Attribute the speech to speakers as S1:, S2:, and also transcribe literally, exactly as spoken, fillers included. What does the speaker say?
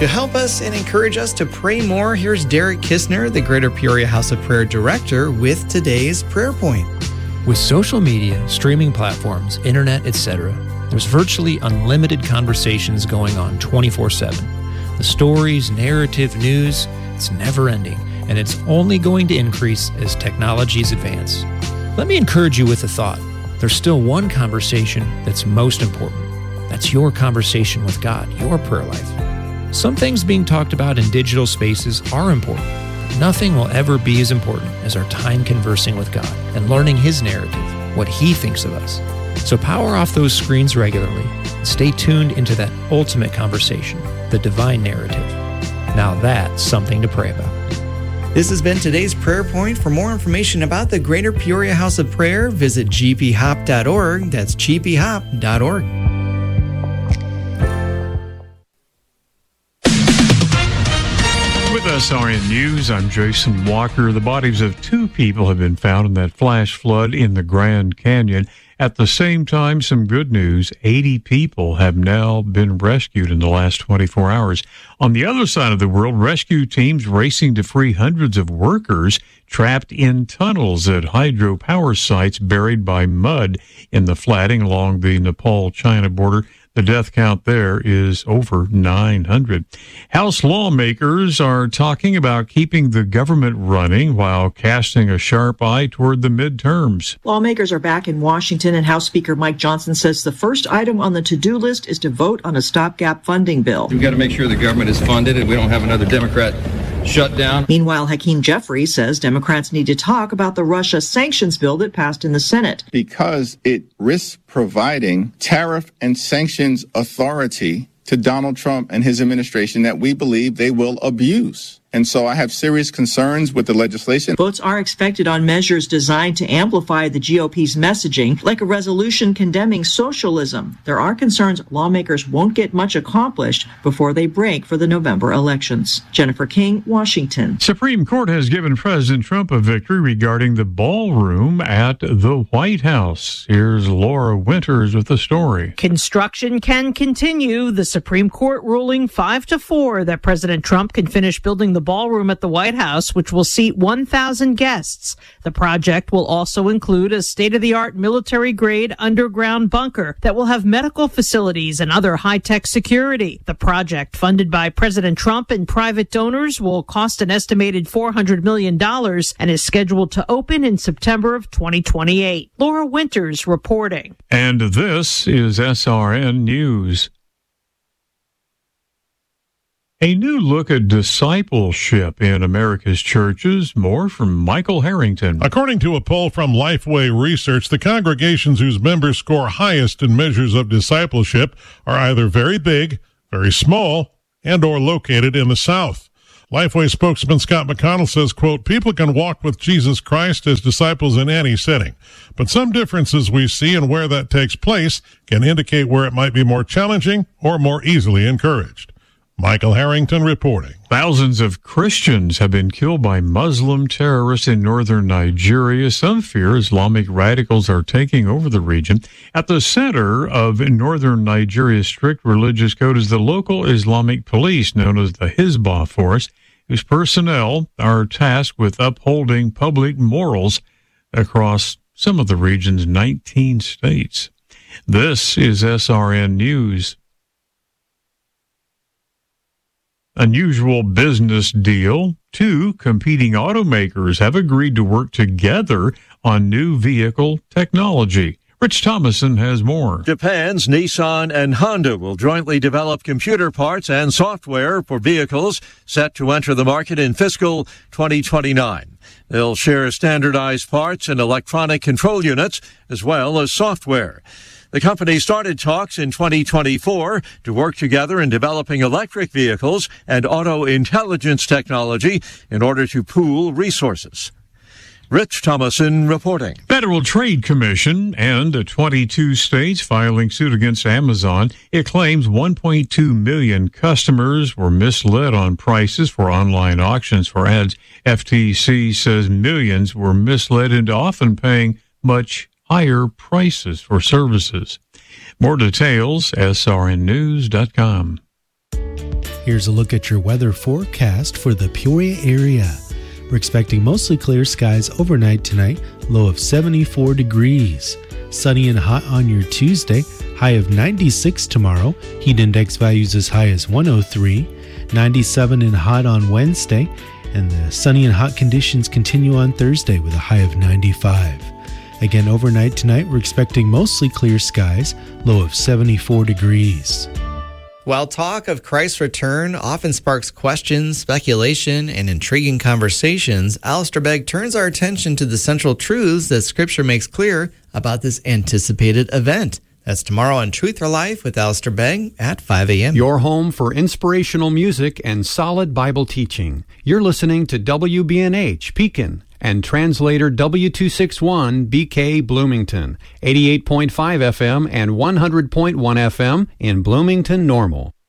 S1: To help us and encourage us to pray more, here's Derek Kistner, the Greater Peoria House of Prayer Director, with today's prayer point.
S2: With social media, streaming platforms, internet, et cetera, there's virtually unlimited conversations going on twenty-four seven. The stories, narrative, news, it's never ending, and it's only going to increase as technologies advance. Let me encourage you with a thought. There's still one conversation that's most important. That's your conversation with God, your prayer life. Some things being talked about in digital spaces are important, but nothing will ever be as important as our time conversing with God and learning His narrative, what He thinks of us. So power off those screens regularly and stay tuned into that ultimate conversation, the divine narrative. Now that's something to pray about.
S1: This has been today's prayer point. For more information about the Greater Peoria House of Prayer, visit g p hop dot org. That's g p hop dot org.
S3: With S R N News, I'm Jason Walker. The bodies of two people have been found in that flash flood in the Grand Canyon. At the same time, some good news. eighty people have now been rescued in the last twenty-four hours. On the other side of the world, rescue teams racing to free hundreds of workers trapped in tunnels at hydropower sites buried by mud in the flatting along the Nepal-China border. The death count there is over nine hundred. House lawmakers are talking about keeping the government running while casting a sharp eye toward the midterms.
S4: Lawmakers are back in Washington, and House Speaker Mike Johnson says the first item on the to-do list is to vote on a stopgap funding bill.
S5: We've got to make sure the government is funded and we don't have another Democrat shut down.
S4: Meanwhile, Hakeem Jeffries says Democrats need to talk about the Russia sanctions bill that passed in the Senate.
S6: Because it risks providing tariff and sanctions authority to Donald Trump and his administration that we believe they will abuse. And so I have serious concerns with the legislation.
S4: Votes are expected on measures designed to amplify the G O P's messaging, like a resolution condemning socialism. There are concerns lawmakers won't get much accomplished before they break for the November elections. Jennifer King, Washington.
S3: Supreme Court has given President Trump a victory regarding the ballroom at the White House. Here's Laura Winters with the story.
S7: Construction can continue. The Supreme Court ruling five to four that President Trump can finish building the ballroom at the White House, which will seat one thousand guests. The project will also include a state-of-the-art military-grade underground bunker that will have medical facilities and other high-tech security. The project, funded by President Trump and private donors, will cost an estimated four hundred million dollars and is scheduled to open in September of twenty twenty-eight. Laura Winters reporting.
S3: And this is S R N News. A new look at discipleship in America's churches. More from Michael Harrington.
S8: According to a poll from Lifeway Research, the congregations whose members score highest in measures of discipleship are either very big, very small, and or located in the South. Lifeway spokesman Scott McConnell says, quote, people can walk with Jesus Christ as disciples in any setting, but some differences we see in where that takes place can indicate where it might be more challenging or more easily encouraged. Michael Harrington reporting.
S3: Thousands of Christians have been killed by Muslim terrorists in northern Nigeria. Some fear Islamic radicals are taking over the region. At the center of northern Nigeria's strict religious code is the local Islamic police, known as the Hizbah Force, whose personnel are tasked with upholding public morals across some of the region's nineteen states. This is S R N News. Unusual business deal. Two competing automakers have agreed to work together on new vehicle technology. Rich Thomason has more.
S9: Japan's Nissan and Honda will jointly develop computer parts and software for vehicles set to enter the market in fiscal twenty twenty-nine. They'll share standardized parts and electronic control units as well as software. The company started talks in twenty twenty-four to work together in developing electric vehicles and auto intelligence technology in order to pool resources. Rich Thomason reporting.
S3: Federal Trade Commission and twenty-two states filing suit against Amazon. It claims one point two million customers were misled on prices for online auctions for ads. F T C says millions were misled into often paying much higher prices for services. More details, S R N news dot com.
S10: Here's a look at your weather forecast for the Peoria area. We're expecting mostly clear skies overnight tonight, low of seventy-four degrees. Sunny and hot on your Tuesday, high of ninety-six tomorrow. Heat index values as high as one oh three. ninety-seven and hot on Wednesday, and the sunny and hot conditions continue on Thursday with a high of ninety-five. Again, overnight tonight, we're expecting mostly clear skies, low of seventy-four degrees.
S1: While talk of Christ's return often sparks questions, speculation, and intriguing conversations, Alistair Begg turns our attention to the central truths that Scripture makes clear about this anticipated event. That's tomorrow on Truth or Life with Alistair Begg at five a.m.
S11: Your home for inspirational music and solid Bible teaching. You're listening to W B N H Pekin and translator W two sixty-one B K Bloomington, eighty-eight point five F M and one hundred point one F M in Bloomington Normal.